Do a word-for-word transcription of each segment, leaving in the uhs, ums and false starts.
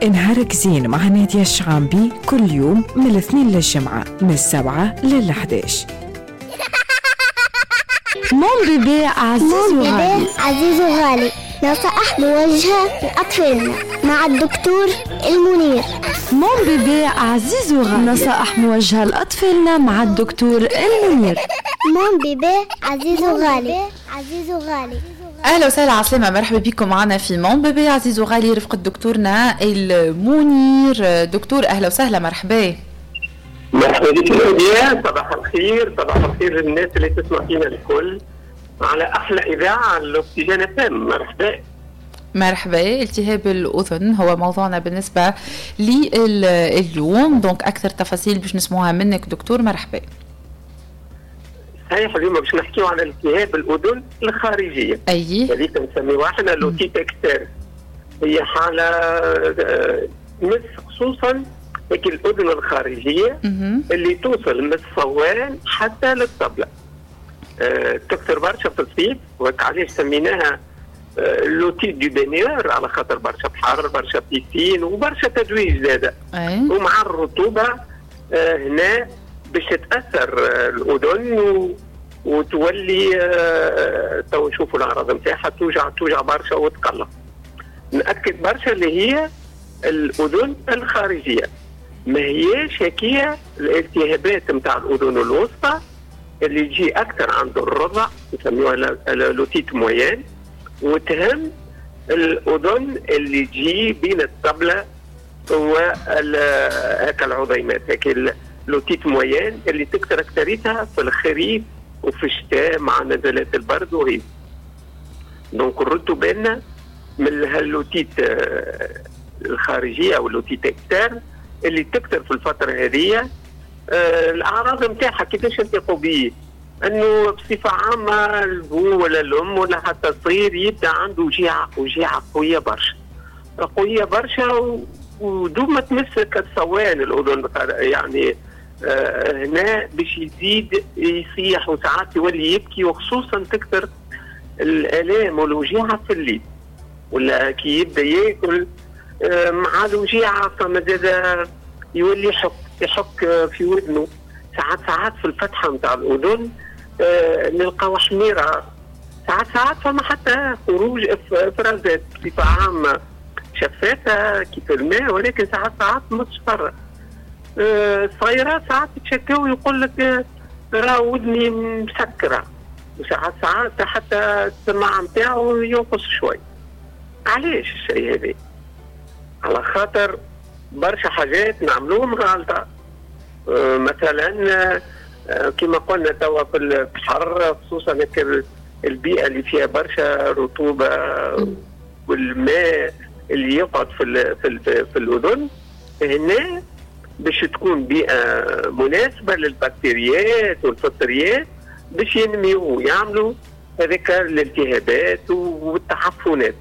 نهارك زين مع نادية الشعامبي كل يوم من الاثنين للجمعة من السبعة للحداش. مون بيبي عزيز وغالي عزيز وغالي نصائح موجهة لأطفالنا مع الدكتور المنير. مون بيبي عزيز وغالي نصائح موجهة لأطفالنا مع الدكتور المنير. مون بيبي عزيز وغالي عزيز وغالي. اهلا وسهلا عسلامة، مرحبا بكم معنا في مون بيبي عزيز وغالي رفقة دكتورنا المنير. دكتور اهلا وسهلا، مرحبا. مرحبا بك نادية، صباح الخير. صباح الخير للناس اللي تسمع فينا الكل على احلى اذاعه الاكسجين فام. مرحبا مرحبا. التهاب الاذن هو موضوعنا بالنسبه لليوم، دونك اكثر تفاصيل باش نسمعوها منك دكتور. مرحبا. صحيح، اليوم باش نحكيو على التهاب الاذن الخارجيه. اي هذيك نسميوها احنا لوتيت اكسترن. هي حاله تمس خصوصا هيك الاذن الخارجيه م- اللي توصل من الصوان حتى للطبله. أه تكثر برشا في الصيف، وهيك علاش سميناها أه لوتيت دو بينيور، على خاطر برشا بحر، برشا بيسين وبرشا تدويج زاده. ومع الرطوبه أه هنا باش تتاثر أه الاذن و... وتولي أه تو نشوفوا الاعراض نتاعها، توجع توجع برشا وتقلق. ناكد برشا اللي هي الاذن الخارجيه، ما هياش هكية الالتهابات نتاع الاذن الوسطى اللي تجي اكثر عند الرضع، يسميوها لوتيت مويان، وتهم الاذن اللي تجي بين الطبله وهكا العظيمات، هكا اللوتيت مويان اللي تكثر اكثريتها في الخريف وفي الشتاء مع نزلات البرد وهي. دونك نردوا بالنا من هاللوتيت الخارجيه او اللوتيت اكسترن اللي تكثر في الفتره هذه. آه الاعراض نتاعها كيفاش نلتقوا به؟ انه بصفه عامه البو ولا الام ولا حتى الصغير يبدا عنده وجيعه وجيعه قويه برشا قويه برشا، ودوما تمسك الصوان الاذن يعني. آه هنا باش يزيد يصيح وساعات يولي يبكي، وخصوصا تكثر الالام والوجيعه في الليل، ولا كي يبدا ياكل آه مع الوجيعه فما زاد يولي يحك يحك في ودنه. ساعات ساعات في الفتحه نتاع الاذن آه نلقاو حميره، ساعات ساعات فما حتى خروج افرازات بصفه عامه شفافه كيف الماء، ولكن ساعات ساعات مصفرة. آه صغيره ساعات تشكاو ويقول لك راه ودني مسكره، وساعات ساعات حتى السماع نتاعو ينقص شوي. علاش الشيء هذا؟ على خاطر برشا حاجات نعملوهم غلطة. أه مثلا أه كما قلنا توا في البحر، خصوصا البيئة اللي فيها برشا رطوبة والماء اللي يقعد في ال في, ال في الأذن، هنا باش تكون بيئة مناسبة للبكتيريات والفطريات باش ينميوا يعملوا هذيك الالتهابات والتحفنات.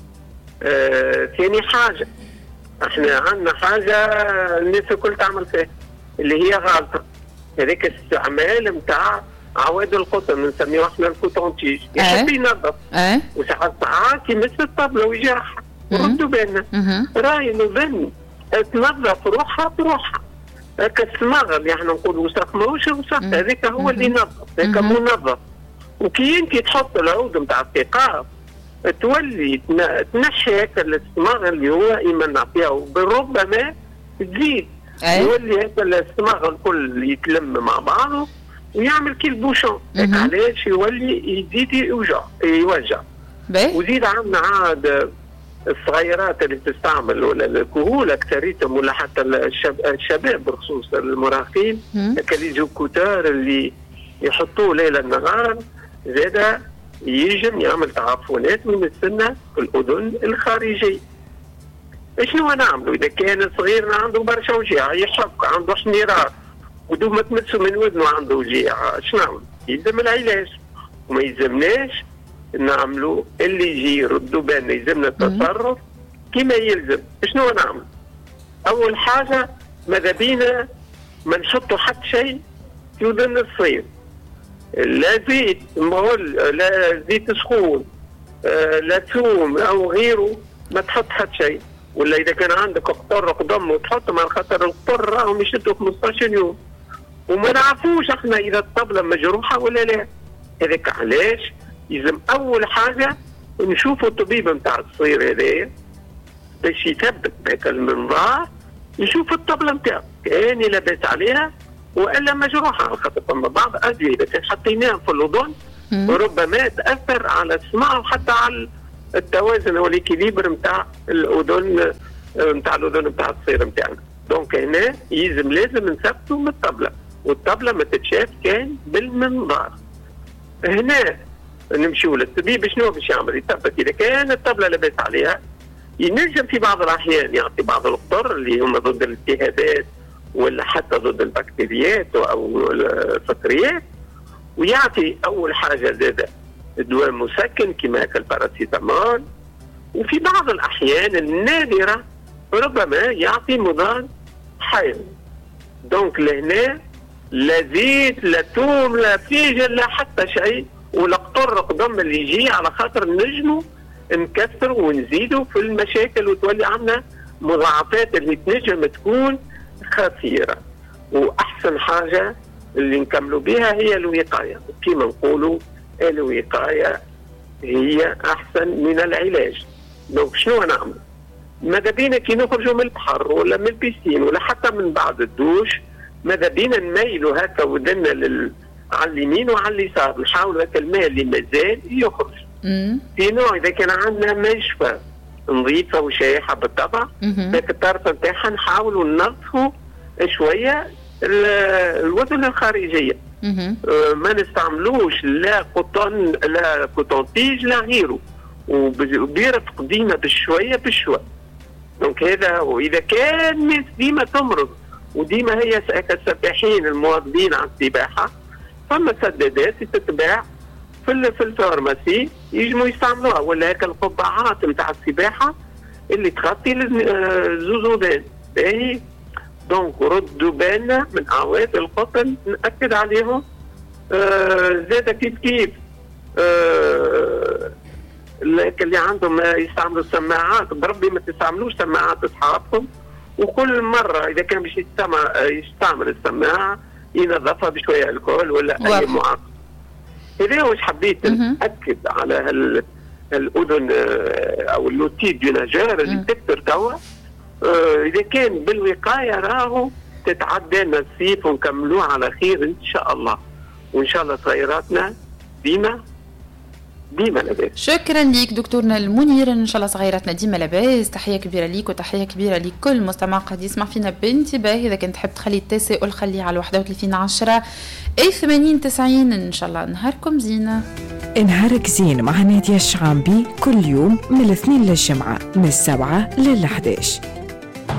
أه ثاني حاجة، احنا عندنا حاجة الناس الكل تعمل فيها اللي هي غلطة، هذيك الاستعمال نتاع عواد القطن نسميوه احنا الكوتونتيج، يحب ينظف اه وساعات ساعات يمس الطبلة ويجرحها. ردوا بالنا راهي الأذن تنظف روحها بروحها، هكا السماغ احنا نقولوا وسخ ماهوش وسخ، هذاك هو اللي ينظف، هذاك منظف. وكي انت تحط العود نتاع الثقاب تولي تنحي هكا السماغ اللي هو يمنع فيها، وبربما تزيد يولي هكا السماغ الكل يتلم مع بعضه ويعمل كي البوشون، علاش يولي يزيد يوجع يوجع. وزيد عندنا عاد الصغيرات اللي تستعمل ولا الكهول اكثريتهم، ولا حتى الشباب بخصوص المراهقين هكا لي جو كوتار اللي يحطوه ليلا نهارا، زاده يجم يعمل تعفنات من السنة في الأذن الخارجية. شنو نعملوا إذا كان صغيرنا عنده برشا وجيعة يحك عنده حميرات ودوما تمسوا من ودنه عنده وجيعة، شنو نعمل؟ يلزم العلاج، وما يلزمناش نعملوا اللي يجي يردوا بالنا، يلزمنا التصرف كما يلزم. شنو نعمل؟ أول حاجة ماذا بينا ما نحطوا حتى شيء في أذن الصغير، لا زيت مهل، لا زيت سخون، لا ثوم او غيره، ما تحط حتى شيء. ولا اذا كان عندك قطر قدم وتحطهم على خاطر القطر راهم يشدوا خمسطاش يوم، وما نعرفوش احنا اذا الطبله مجروحه ولا لا. هذاك علاش يلزم اول حاجه نشوفوا الطبيب نتاع الصغير هذايا باش يثبت هذاك المنظار، يشوف الطبله نتاعو كان لاباس عليها والا مجروحه، على خاطر فما بعض ادويه اذا كان حطيناها في الاذن ربما تاثر على السمع وحتى على التوازن والإكيليبر نتاع الاذن نتاع الاذن نتاع الصغير نتاعنا. دونك هنا يلزم لازم نثبتوا من الطبله، والطبله ما تتشاف كان بالمنظار. هنا نمشيو للطبيب شنو باش يعمل؟ يثبت اذا كان الطبله لاباس عليها، ينجم في بعض الاحيان يعطي بعض القطر اللي هما ضد الالتهابات ولا حتى ضد البكتيريات او الفطريات، ويعطي اول حاجه زاده دواء مسكن كما الباراسيتامول، وفي بعض الاحيان النادره ربما يعطي مضاد حيوي. دونك لهنا لا زيت لا توم لا فيجل لا حتى شيء، ولا قطر قدم اللي يجي، على خاطر نجموا نكثروا ونزيدوا في المشاكل وتولي عندنا مضاعفات اللي تنجم تكون خطيره. واحسن حاجه اللي نكملوا بها هي الوقايه، كما نقولوا الوقايه هي احسن من العلاج. دونك شنو نعمل؟ ماذا بينا كي نخرجوا من البحر ولا من البيسين ولا حتى من بعد الدوش، ماذا بينا نميلوا هكا ودنا لل... على اليمين وعلى اليسار، نحاولوا هكا الماء اللي مازال يخرج. في نوع اذا كان عندنا مشفى نظيفه وشايحه بالطبع، ذاك الطرف نتاعها نحاولوا ننظفوا شويه الوزن الخارجيه. أه ما نستعملوش لا قطن لا كوتونتيج لا غيره، وبيرفق ديما بالشويه بالشويه. دونك هذا هو. اذا كان الناس ديما تمرض وديما هي كالسباحين المواظبين على السباحه، فما سدادات تتباع في في الفارماسي يجموا يستعملوها، ولا هيك القبعات نتاع السباحه اللي تغطي الزوزودان. باهي دونك ردوا بالنا من اعواد القطن، ناكد عليهم. آه زاد كيف كيف آه اللي عندهم يستعملوا السماعات بربي ما تستعملوش سماعات اصحابكم، وكل مره اذا كان باش يستعمل السماعه ينظفها بشويه الكحول ولا اي معقم. هذا واش حبيت ناكد على الاذن او اللوتي دو ناجور اللي تكثر توا. اذا كان بالوقايه راهو تتعدى الصيف ونكملوه على خير ان شاء الله، وان شاء الله صغيراتنا ديما ديما لاباس. شكرا ليك دكتورنا المنير، ان شاء الله صغيراتنا ديما لاباس. تحيه كبيره ليك وتحيه كبيره لكل مستمع قد يسمع فينا بانتباه. اذا كنت تحب تخلي التساؤل خليه على واحد وثلاثين عشرة اي ثمانين تسعين. ان شاء الله نهاركم زينه. نهارك زين مع نادية الشعامبي كل يوم من الاثنين للجمعه من السبعه للحداش.